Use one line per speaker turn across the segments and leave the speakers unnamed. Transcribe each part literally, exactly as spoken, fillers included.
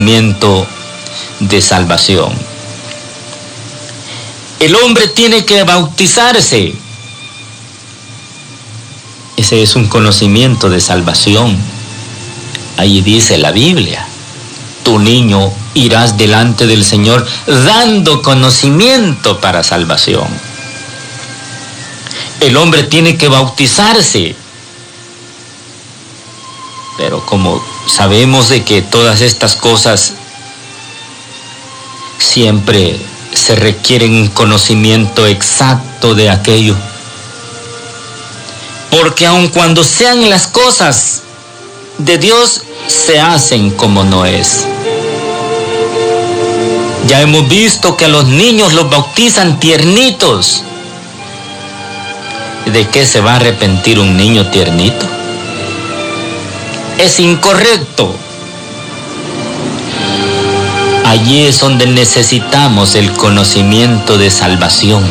de salvación. El hombre tiene que bautizarse. Ese es un conocimiento de salvación. Ahí dice la Biblia: tu niño irás delante del Señor dando conocimiento para salvación. El hombre tiene que bautizarse. Pero como sabemos de que todas estas cosas siempre se requieren un conocimiento exacto de aquello, porque aun cuando sean las cosas de Dios, se hacen como no es. Ya hemos visto que a los niños los bautizan tiernitos. ¿De qué se va a arrepentir un niño tiernito? Es incorrecto. Allí es donde necesitamos el conocimiento de salvación.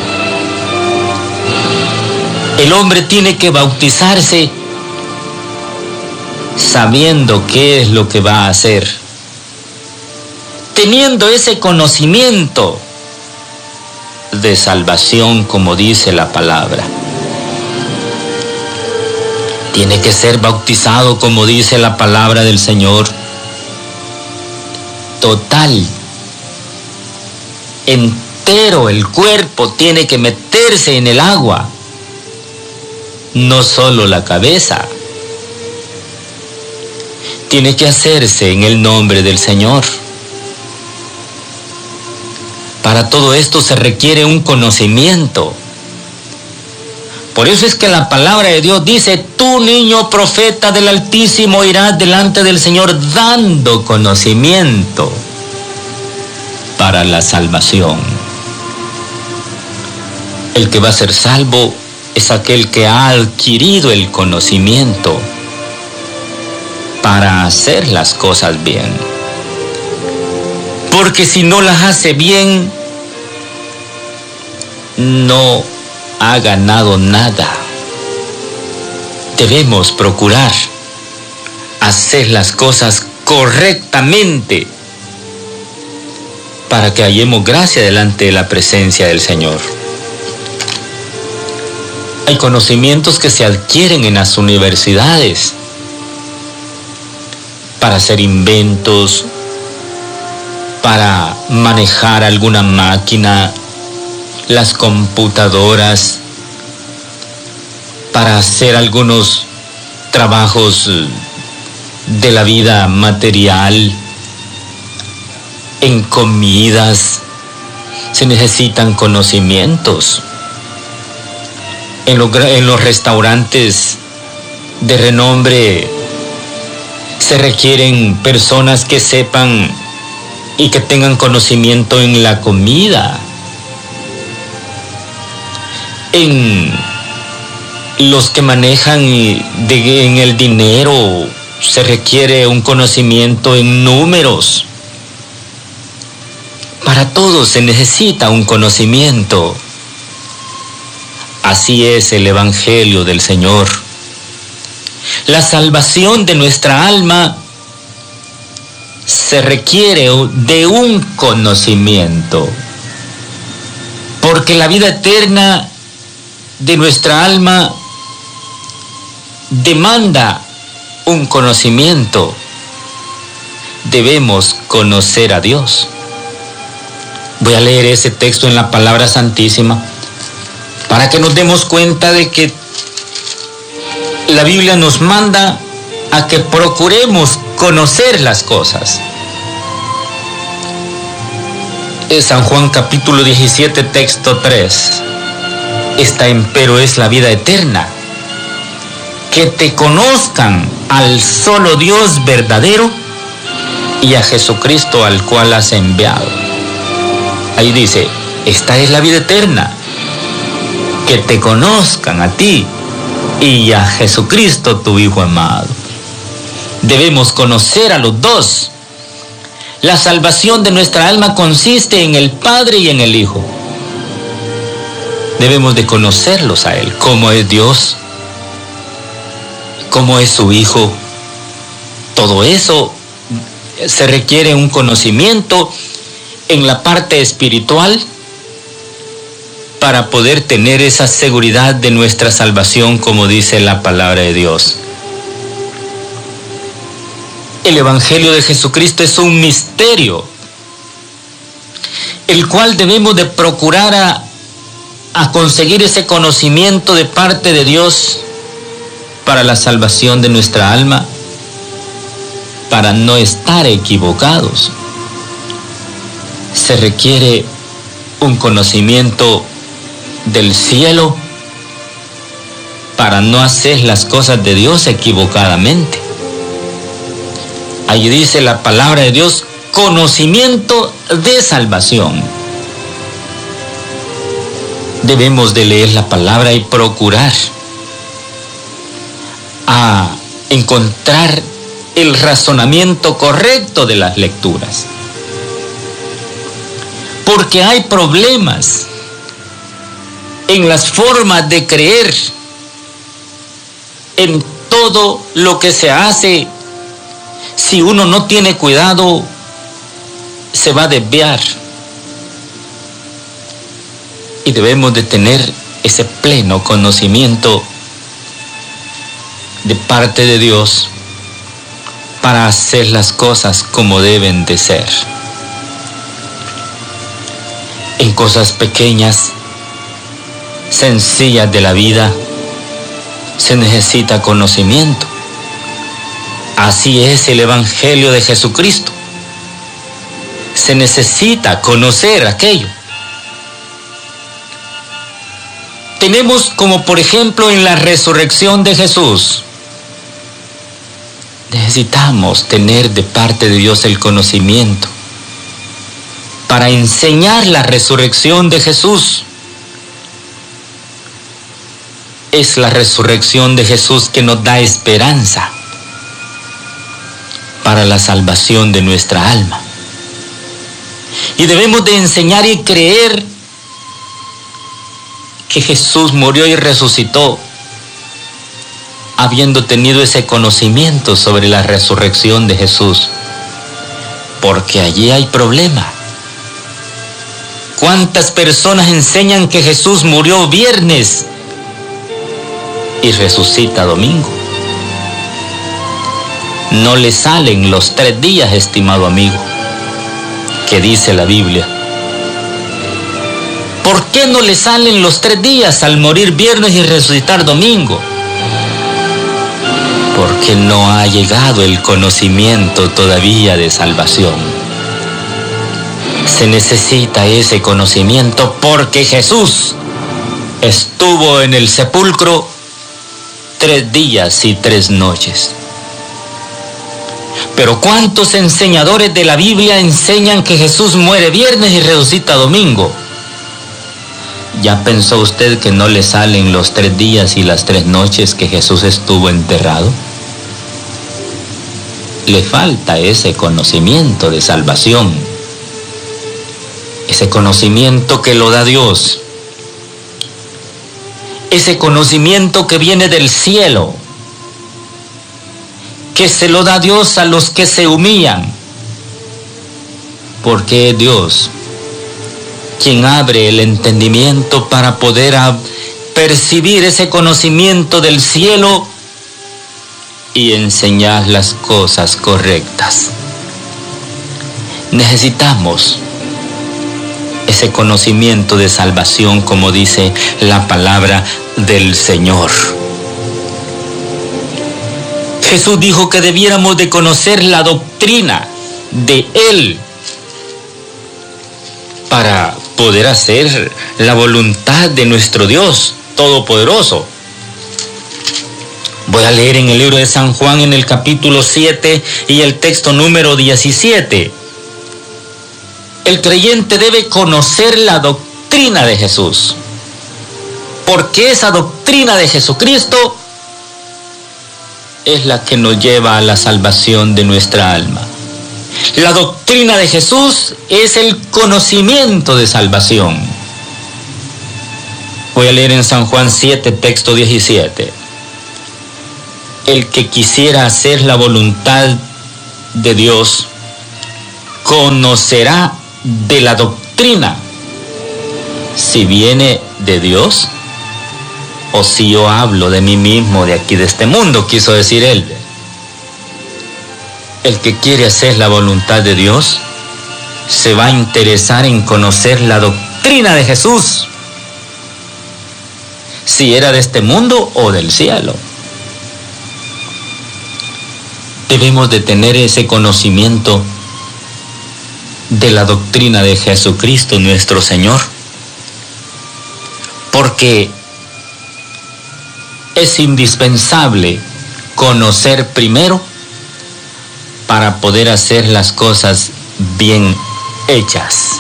El hombre tiene que bautizarse sabiendo qué es lo que va a hacer, teniendo ese conocimiento de salvación, como dice la palabra. Tiene que ser bautizado, como dice la palabra del Señor, total, entero. El cuerpo tiene que meterse en el agua, no solo la cabeza. Tiene que hacerse en el nombre del Señor. Para todo esto se requiere un conocimiento. Por eso es que la palabra de Dios dice: tú, niño profeta del Altísimo, irás delante del Señor dando conocimiento para la salvación. El que va a ser salvo es aquel que ha adquirido el conocimiento para hacer las cosas bien. Porque si no las hace bien, no ha ganado nada. Debemos procurar hacer las cosas correctamente para que hallemos gracia delante de la presencia del Señor. Hay conocimientos que se adquieren en las universidades para hacer inventos, para manejar alguna máquina, las computadoras, para hacer algunos trabajos de la vida material. En comidas se necesitan conocimientos. En los, en los restaurantes de renombre se requieren personas que sepan y que tengan conocimiento en la comida. En los que manejan de, en el dinero se requiere un conocimiento en números. Para todo se necesita un conocimiento. Así es el Evangelio del Señor. La salvación de nuestra alma se requiere de un conocimiento, porque la vida eterna de nuestra alma demanda un conocimiento. Debemos conocer a Dios. Voy a leer ese texto en la palabra santísima para que nos demos cuenta de que la Biblia nos manda a que procuremos conocer las cosas. En San Juan capítulo diecisiete, texto tres. Esta empero es la vida eterna, que te conozcan al solo Dios verdadero y a Jesucristo al cual has enviado. Ahí dice, esta es la vida eterna, que te conozcan a ti y a Jesucristo tu Hijo amado. Debemos conocer a los dos. La salvación de nuestra alma consiste en el Padre y en el Hijo. Debemos de conocerlos a Él, cómo es Dios, cómo es su Hijo. Todo eso se requiere un conocimiento en la parte espiritual para poder tener esa seguridad de nuestra salvación, como dice la palabra de Dios. El Evangelio de Jesucristo es un misterio, el cual debemos de procurar a, a conseguir ese conocimiento de parte de Dios para la salvación de nuestra alma, para no estar equivocados. Se requiere un conocimiento del cielo para no hacer las cosas de Dios equivocadamente. Ahí dice la palabra de Dios, conocimiento de salvación. Debemos de leer la palabra y procurar a encontrar el razonamiento correcto de las lecturas. Porque hay problemas en las formas de creer, en todo lo que se hace. Si uno no tiene cuidado, se va a desviar. Y debemos de tener ese pleno conocimiento de parte de Dios para hacer las cosas como deben de ser. En cosas pequeñas, sencillas de la vida, se necesita conocimiento. Así es el Evangelio de Jesucristo. Se necesita conocer aquello. Tenemos como por ejemplo en la resurrección de Jesús. Necesitamos tener de parte de Dios el conocimiento para enseñar la resurrección de Jesús. Es la resurrección de Jesús que nos da esperanza para la salvación de nuestra alma. Y debemos de enseñar y creer que Jesús murió y resucitó, habiendo tenido ese conocimiento sobre la resurrección de Jesús, porque allí hay problema. ¿Cuántas personas enseñan que Jesús murió viernes y resucita domingo? No le salen los tres días, estimado amigo, que dice la Biblia. ¿Por qué no le salen los tres días al morir viernes y resucitar domingo? Porque no ha llegado el conocimiento todavía de salvación. Se necesita ese conocimiento porque Jesús estuvo en el sepulcro tres días y tres noches. Pero ¿cuántos enseñadores de la Biblia enseñan que Jesús muere viernes y resucita domingo? ¿Ya pensó usted que no le salen los tres días y las tres noches que Jesús estuvo enterrado? Le falta ese conocimiento de salvación, ese conocimiento que lo da Dios, ese conocimiento que viene del cielo, que se lo da Dios a los que se humillan, porque es Dios quien abre el entendimiento para poder percibir ese conocimiento del cielo y enseñar las cosas correctas. Necesitamos ese conocimiento de salvación, como dice la palabra del Señor. Jesús dijo que debiéramos de conocer la doctrina de Él para poder hacer la voluntad de nuestro Dios Todopoderoso. Voy a leer en el libro de San Juan en el capítulo siete y el texto número diecisiete. El creyente debe conocer la doctrina de Jesús, porque esa doctrina de Jesucristo es la que nos lleva a la salvación de nuestra alma. La doctrina de Jesús es el conocimiento de salvación. Voy a leer en San Juan siete, texto diecisiete. El que quisiera hacer la voluntad de Dios, conocerá de la doctrina si viene de Dios o si yo hablo de mí mismo, de aquí, de este mundo, quiso decir él. El que quiere hacer la voluntad de Dios se va a interesar en conocer la doctrina de Jesús, si era de este mundo o del cielo. Debemos de tener ese conocimiento de la doctrina de Jesucristo nuestro Señor, porque es indispensable conocer primero para poder hacer las cosas bien hechas.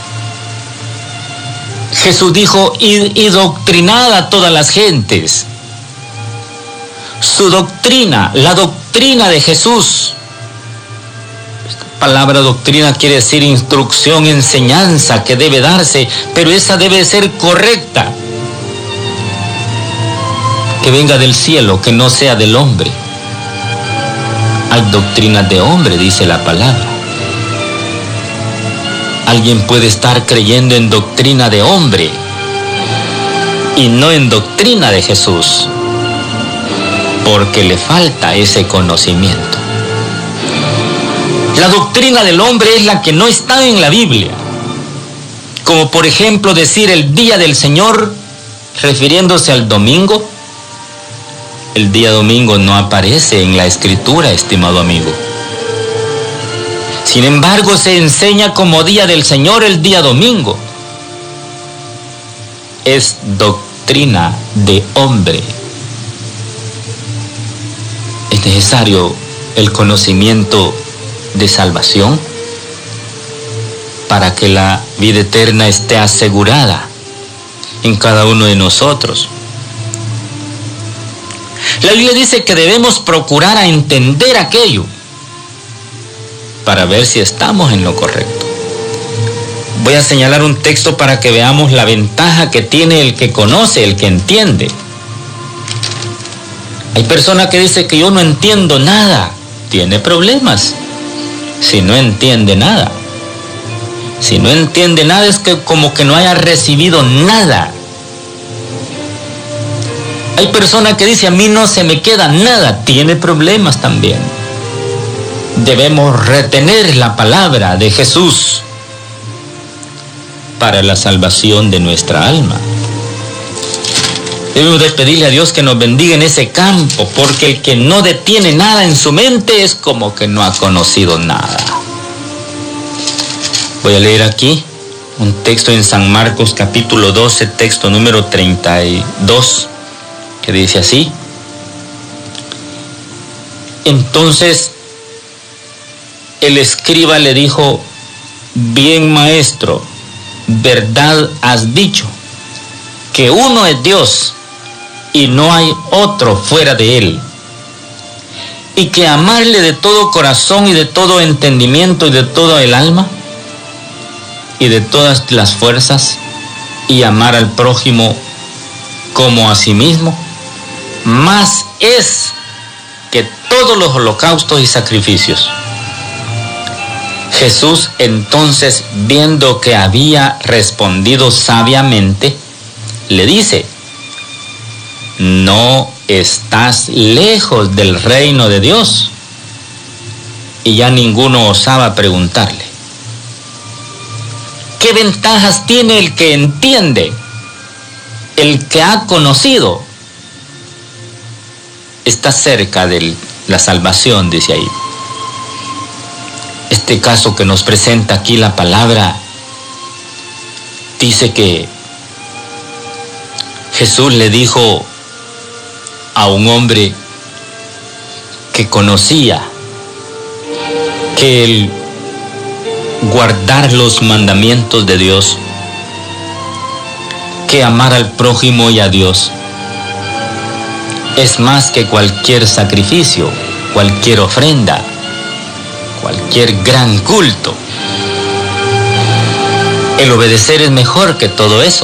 Jesús dijo, y, y doctrinad a todas las gentes. Su doctrina, la doctrina de Jesús. Esta palabra doctrina quiere decir instrucción, enseñanza que debe darse, pero esa debe ser correcta. Que venga del cielo, que no sea del hombre. Hay doctrinas de hombre, dice la palabra. Alguien puede estar creyendo en doctrina de hombre y no en doctrina de Jesús, porque le falta ese conocimiento. La doctrina del hombre es la que no está en la Biblia, como por ejemplo decir el día del Señor, refiriéndose al domingo. El día domingo no aparece en la Escritura, estimado amigo. Sin embargo, se enseña como día del Señor el día domingo. Es doctrina de hombre. Es necesario el conocimiento de salvación para que la vida eterna esté asegurada en cada uno de nosotros. La Biblia dice que debemos procurar a entender aquello para ver si estamos en lo correcto. Voy a señalar un texto para que veamos la ventaja que tiene el que conoce, el que entiende. Hay personas que dicen que yo no entiendo nada. Tiene problemas si no entiende nada. Si no entiende nada es que como que no haya recibido nada. Hay personas que dicen, a mí no se me queda nada. Tiene problemas también. Debemos retener la palabra de Jesús para la salvación de nuestra alma. Debemos de pedirle a Dios que nos bendiga en ese campo, porque el que no detiene nada en su mente es como que no ha conocido nada. Voy a leer aquí un texto en San Marcos capítulo doce, texto número treinta y dos, que dice así. Entonces el escriba le dijo, bien maestro, verdad has dicho, que uno es Dios y no hay otro fuera de él, y que amarle de todo corazón y de todo entendimiento y de todo el alma y de todas las fuerzas, y amar al prójimo como a sí mismo, más es que todos los holocaustos y sacrificios. Jesús entonces, viendo que había respondido sabiamente, le dice, no estás lejos del reino de Dios. Y ya ninguno osaba preguntarle. ¿Qué ventajas tiene el que entiende? El que ha conocido está cerca de la salvación, dice ahí. Este caso que nos presenta aquí la palabra dice que Jesús le dijo a un hombre que conocía que el guardar los mandamientos de Dios, que amar al prójimo y a Dios, es más que cualquier sacrificio, cualquier ofrenda, cualquier gran culto. El obedecer es mejor que todo eso.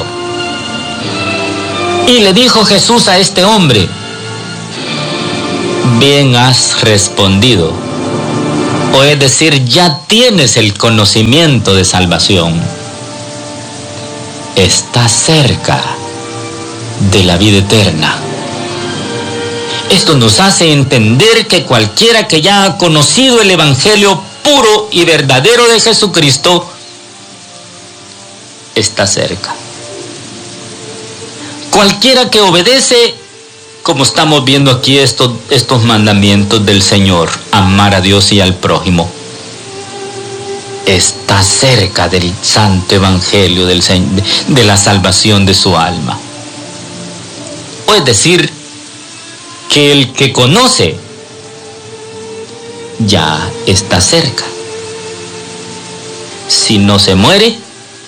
Y le dijo Jesús a este hombre, bien has respondido, o es decir, ya tienes el conocimiento de salvación. Estás cerca de la vida eterna. Esto nos hace entender que cualquiera que ya ha conocido el Evangelio puro y verdadero de Jesucristo está cerca. Cualquiera que obedece, como estamos viendo aquí estos, estos mandamientos del Señor, amar a Dios y al prójimo, está cerca del santo evangelio del, de la salvación de su alma. O es decir, que el que conoce ya está cerca. Si no se muere,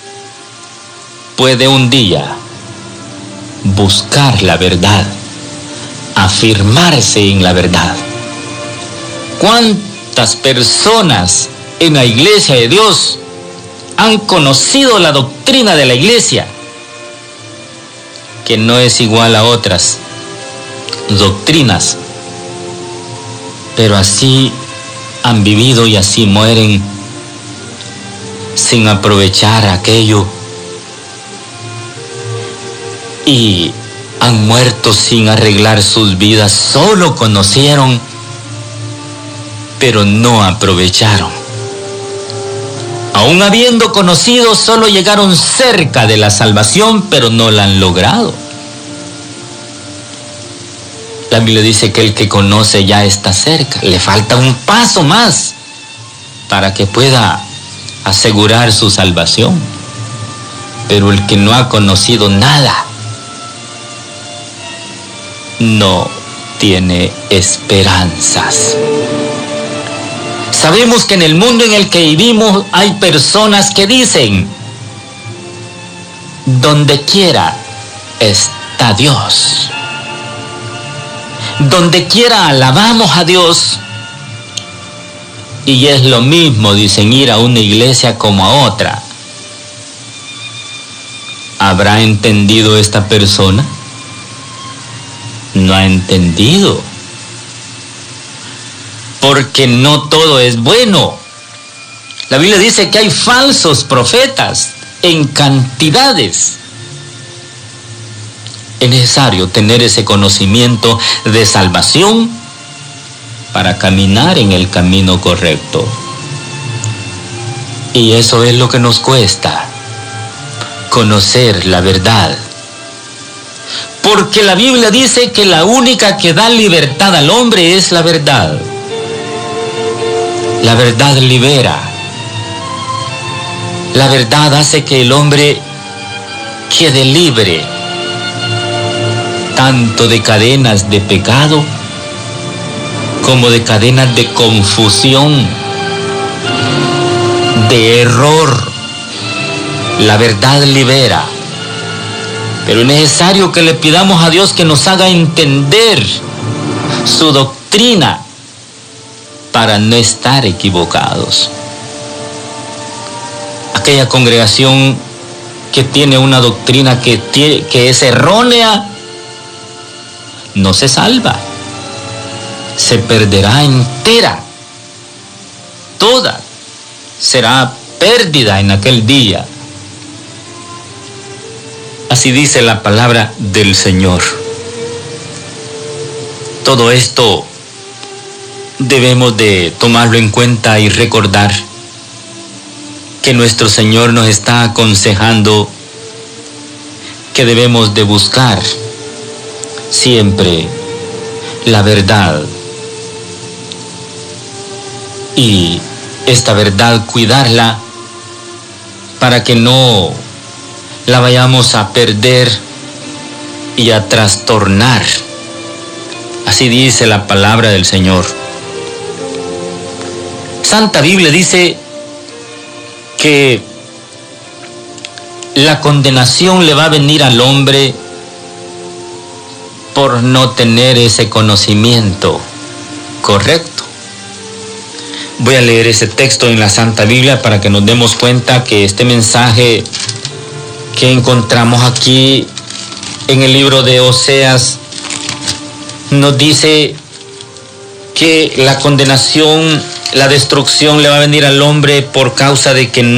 puede un día buscar la verdad, afirmarse en la verdad. ¿Cuántas personas en la iglesia de Dios han conocido la doctrina de la iglesia, que no es igual a otras doctrinas, pero así han vivido y así mueren sin aprovechar aquello, y han muerto sin arreglar sus vidas? Solo conocieron, pero no aprovecharon. Aún habiendo conocido, solo llegaron cerca de la salvación, pero no la han logrado. La Biblia dice que el que conoce ya está cerca. Le falta un paso más para que pueda asegurar su salvación. Pero el que no ha conocido nada no tiene esperanzas. Sabemos que en el mundo en el que vivimos hay personas que dicen: donde quiera está Dios. Donde quiera alabamos a Dios. Y es lo mismo, dicen, ir a una iglesia como a otra. ¿Habrá entendido esta persona? No ha entendido. Porque no todo es bueno. La Biblia dice que hay falsos profetas en cantidades. Es necesario tener ese conocimiento de salvación para caminar en el camino correcto. Y eso es lo que nos cuesta, conocer la verdad. Porque la Biblia dice que la única que da libertad al hombre es la verdad. La verdad libera. La verdad hace que el hombre quede libre, tanto de cadenas de pecado como de cadenas de confusión, de error. La verdad libera. Pero es necesario que le pidamos a Dios que nos haga entender su doctrina para no estar equivocados. Aquella congregación que tiene una doctrina que, tiene, que es errónea, no se salva. Se perderá entera. Toda será pérdida en aquel día. Así dice la palabra del Señor. Todo esto debemos de tomarlo en cuenta y recordar que nuestro Señor nos está aconsejando que debemos de buscar siempre la verdad, y esta verdad cuidarla para que no la vayamos a perder y a trastornar. Así dice la palabra del Señor. Santa Biblia dice que la condenación le va a venir al hombre por no tener ese conocimiento correcto. Voy a leer ese texto en la Santa Biblia para que nos demos cuenta que este mensaje que encontramos aquí en el libro de Oseas nos dice que la condenación la destrucción le va a venir al hombre por causa de que